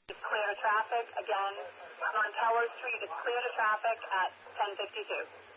It's clear to traffic. Again, on Tower Street, it's clear to traffic at 10:52.